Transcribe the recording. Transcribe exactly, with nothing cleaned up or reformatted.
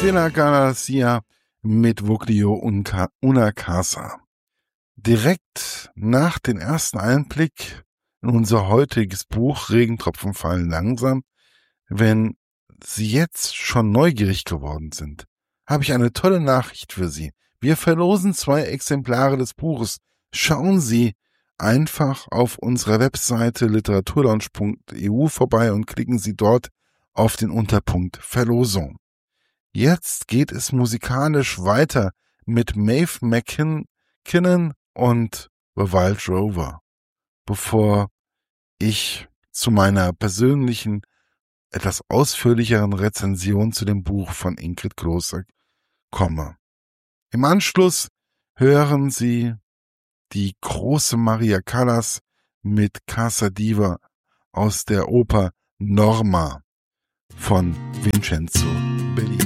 Gisela Garcia mit Voglio una casa. Direkt nach dem ersten Einblick in unser heutiges Buch Regentropfen fallen langsam, wenn Sie jetzt schon neugierig geworden sind, habe ich eine tolle Nachricht für Sie. Wir verlosen zwei Exemplare des Buches. Schauen Sie einfach auf unserer Webseite literaturlaunch punkt e u vorbei und klicken Sie dort auf den Unterpunkt Verlosung. Jetzt geht es musikalisch weiter mit Maeve McKinnon und The Wild Rover, bevor ich zu meiner persönlichen, etwas ausführlicheren Rezension zu dem Buch von Ingrid Kloser komme. Im Anschluss hören Sie die große Maria Callas mit Casa Diva aus der Oper Norma von Vincenzo Bellini.